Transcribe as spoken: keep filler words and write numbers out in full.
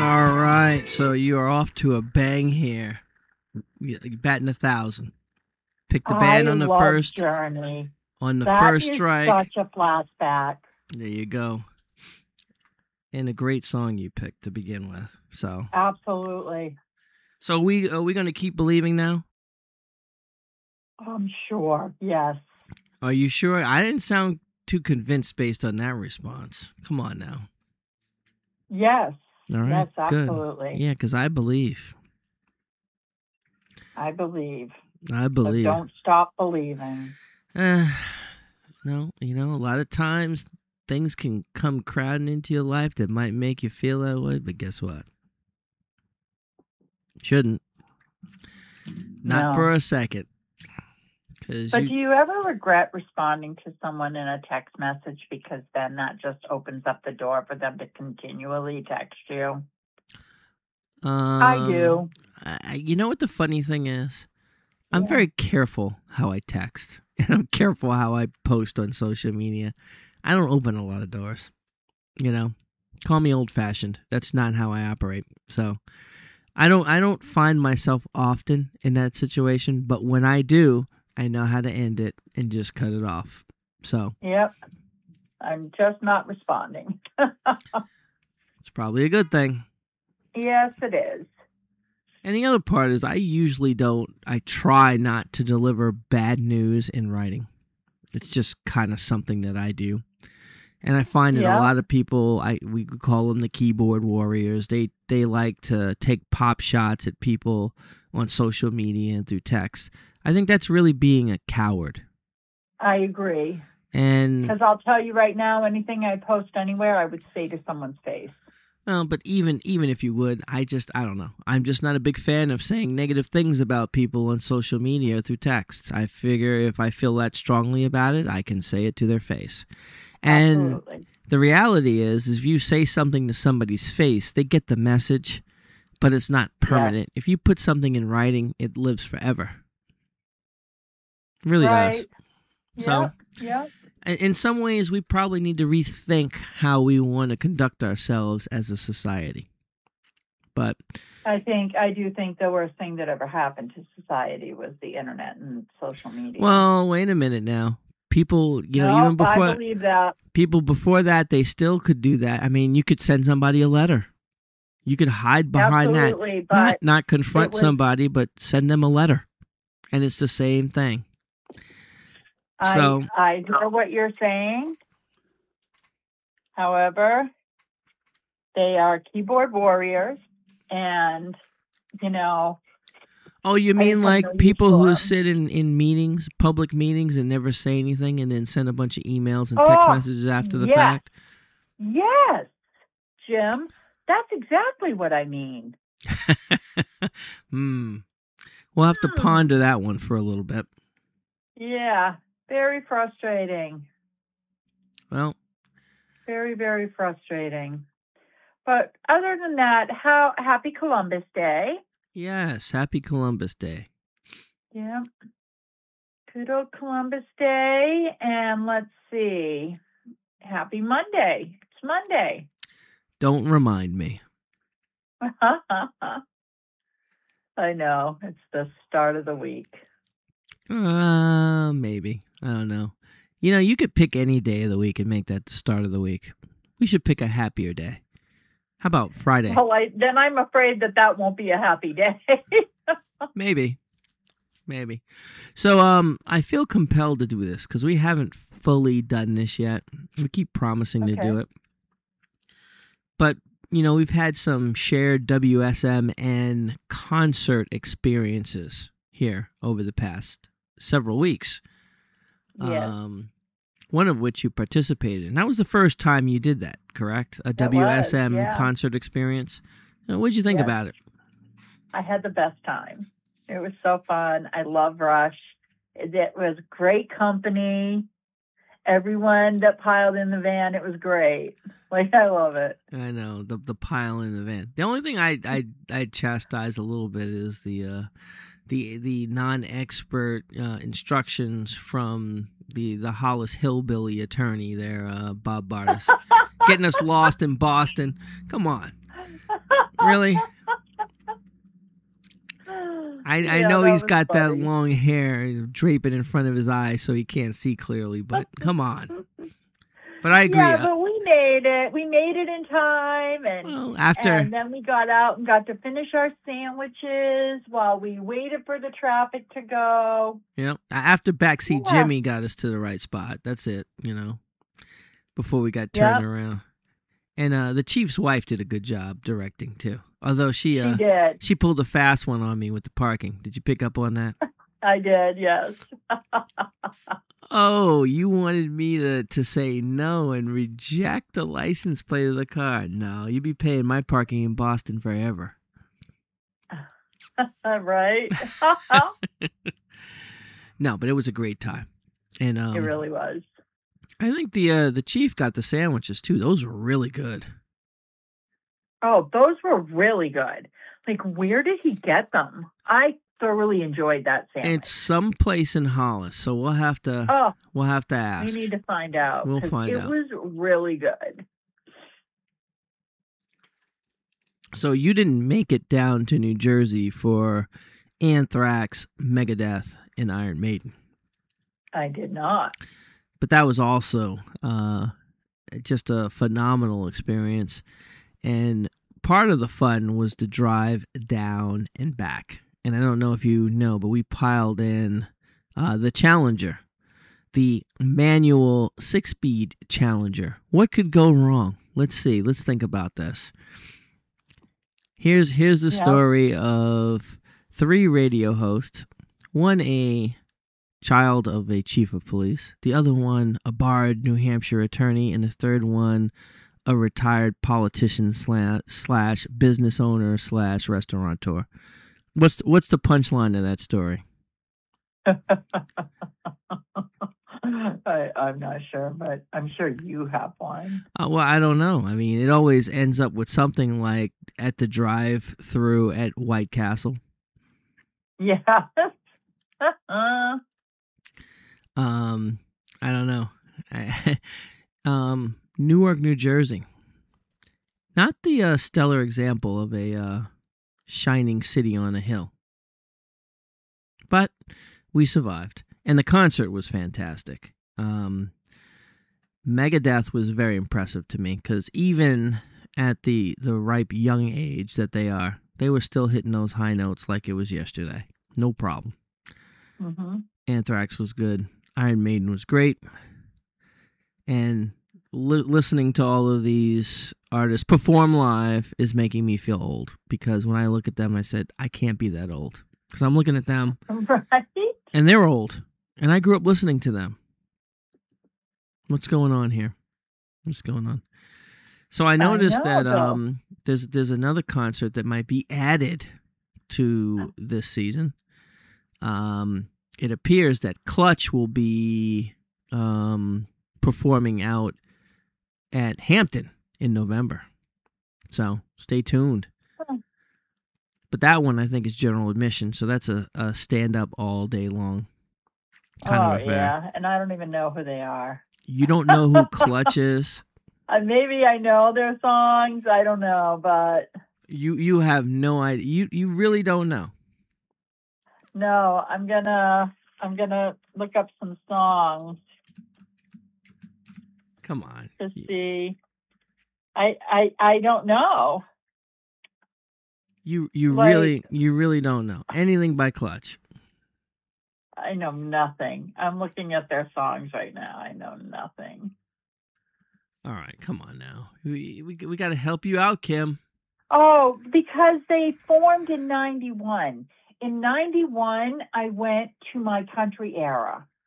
All right, so you are off to a bang here. You're batting a thousand. Pick the band I on the love first Journey. on the That first is strike. such a flashback. There you go. And a great song you picked to begin with. So Absolutely. So we are we going to keep believing now? I'm sure. Yes. Are you sure? I didn't sound too convinced based on that response. Come on now. Yes. All right. Yes, Good. absolutely. Yeah, because I believe. I believe. I believe. But don't stop believing. Uh, no, you know, a lot of times things can come crowding into your life that might make you feel that way, but guess what? Shouldn't. Not No. for a second. But you, do you ever regret responding to someone in a text message because then that just opens up the door for them to continually text you? um, I do. I, you know what the funny thing is? I'm Yeah. very careful how I text, and I'm careful how I post on social media. I don't open a lot of doors, you know. Call me old-fashioned. That's not how I operate. So I don't I don't find myself often in that situation, but when I do, I know how to end it and just cut it off. So Yep. I'm just not responding. it's probably a good thing. Yes, it is. And the other part is I usually don't, I try not to deliver bad news in writing. It's just kind of something that I do. And I find that Yeah. a lot of people, I we call them the keyboard warriors, they, they like to take pop shots at people on social media and through text. I think that's really being a coward. I agree. And Because I'll tell you right now, anything I post anywhere, I would say to someone's face. Well, but even even if you would, I just, I don't know. I'm just not a big fan of saying negative things about people on social media through text. I figure if I feel that strongly about it, I can say it to their face. And Absolutely. the reality is, is if you say something to somebody's face, they get the message, but it's not permanent. If you put something in writing, it lives forever. It really Right. does. So, Yep. Yep. in some ways, we probably need to rethink how we want to conduct ourselves as a society. But I think, I do think the worst thing that ever happened to society was the internet and social media. Well, wait a minute now. People, you know, no, even before I believe that. people before that, they still could do that. I mean, you could send somebody a letter. You could hide behind Absolutely, that. but Not not confront was, somebody, but send them a letter. And it's the same thing. I, So I hear what you're saying. However, they are keyboard warriors, and, you know. Oh, you mean I like no people who them. sit in, in meetings, public meetings, and never say anything and then send a bunch of emails and text oh, messages after the yes. fact? Yes, Jim. That's exactly what I mean. hmm. We'll have to Hmm. ponder that one for a little bit. Yeah, very frustrating. Well. Very, very frustrating. But other than that, how happy Columbus Day. Yes, happy Columbus Day. Yeah. Good old Columbus Day. And let's see. Happy Monday. It's Monday. Don't remind me. I know. It's the start of the week. Uh, maybe. I don't know. You know, you could pick any day of the week and make that the start of the week. We should pick a happier day. How about Friday? Well, I, then I'm afraid that that won't be a happy day. Maybe. Maybe. So, um, I feel compelled to do this because we haven't fully done this yet. We keep promising okay. to do it. But, you know, we've had some shared W S M and concert experiences here over the past several weeks. Yes. Um, one of which you participated in. That was the first time you did that, correct? A It W S M was, yeah. concert experience. What did you think yes. about it? I had the best time. It was so fun. I love Rush. It was great company. Everyone that piled in the van, it was great. Like, I love it. I know, the the pile in the van. The only thing I I I chastise a little bit is the uh, the the non-expert uh, instructions from the the Hollis hillbilly attorney there, uh, Bob Bartis, getting us lost in Boston. Come on. Really? I, I Yeah, know that he's was got that funny. long hair draping in front of his eyes so he can't see clearly, but come on. But I agree. Yeah, Uh, but we made it. We made it in time, and well, after, and then we got out and got to finish our sandwiches while we waited for the traffic to go. you know, after backseat Yeah. Jimmy got us to the right spot. That's it, you know, before we got turned Yep. around. And uh, the chief's wife did a good job directing, too. Although she, uh, She did. she pulled a fast one on me with the parking. Did you pick up on that? I did, yes. Oh, you wanted me to, to say no and reject the license plate of the car. No, you'd be paying my parking in Boston forever. Right? No, but it was a great time. And um, It really was. I think the uh, the chief got the sandwiches, too. Those were really good. Oh, those were really good. Like, where did he get them? I thoroughly enjoyed that sandwich. It's someplace in Hollis, so we'll have to Oh, we'll have to we ask. need to find out. We'll 'cause find it out. was really good. So you didn't make it down to New Jersey for Anthrax, Megadeth, and Iron Maiden. I did not. But that was also uh, just a phenomenal experience. And part of the fun was to drive down and back. And I don't know if you know, but we piled in uh, the Challenger, the manual six-speed Challenger. What could go wrong? Let's see. Let's think about this. Here's here's the Yeah. story of three radio hosts, one a child of a chief of police, the other one a barred New Hampshire attorney, and the third one a retired politician slash, slash business owner slash restaurateur. What's the, what's the punchline of that story? I, I'm not sure, but I'm sure you have one. Uh, well, I don't know. I mean, it always ends up with something like at the drive-through at White Castle. Yeah. uh, Um, I don't know. um, Newark, New Jersey. Not the uh, stellar example of a uh, shining city on a hill. But we survived. And the concert was fantastic. Um, Megadeth was very impressive to me because even at the, the ripe young age that they are, they were still hitting those high notes like it was yesterday. No problem. mm-hmm. Anthrax was good. Iron Maiden was great. And li- listening to all of these artists perform live is making me feel old because when I look at them, I said, I can't be that old. Because I'm looking at them Right? and they're old. And I grew up listening to them. What's going on here? What's going on? So I noticed I know, that um, there's there's another concert that might be added to this season. Um, it appears that Clutch will be um, performing out at Hampton in November. So stay tuned. Hmm. But that one I think is general admission, so that's a, a stand up all day long kind oh, of affair. yeah. And I don't even know who they are. You don't know who Clutch is? Uh, maybe I know their songs. I don't know, but You you have no idea. You you really don't know. no, I'm gonna I'm gonna look up some songs Come on. to see. I I I don't know. You you Like- really you really don't know anything by Clutch. I know nothing. I'm looking at their songs right now. I know nothing. All right, come on now. We we, we got to help you out, Kim. Oh, because they formed in ninety-one. In ninety-one, I went to my country era.